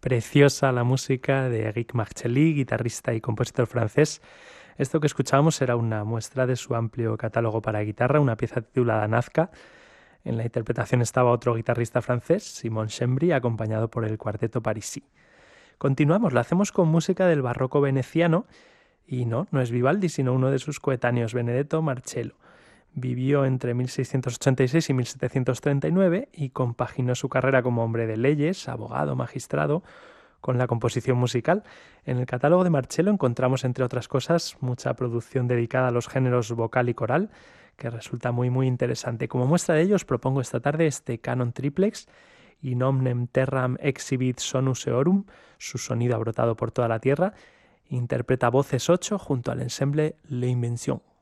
Preciosa la música de Eric Marchely, guitarrista y compositor francés. Esto que escuchábamos era una muestra de su amplio catálogo para guitarra, una pieza titulada Nazca. En la interpretación estaba otro guitarrista francés, Simon Chambry, acompañado por el Cuarteto Parisi. Continuamos, lo hacemos con música del barroco veneciano, y no es Vivaldi, sino uno de sus coetáneos, Benedetto Marcello. Vivió entre 1686 y 1739 y compaginó su carrera como hombre de leyes, abogado, magistrado, con la composición musical. En el catálogo de Marcello encontramos, entre otras cosas, mucha producción dedicada a los géneros vocal y coral, que resulta muy interesante. Como muestra de ello, os propongo esta tarde este canon triplex, In omnem terram exhibit sonus eorum, su sonido ha brotado por toda la tierra. Interpreta voces 8 junto al ensemble L'Invention.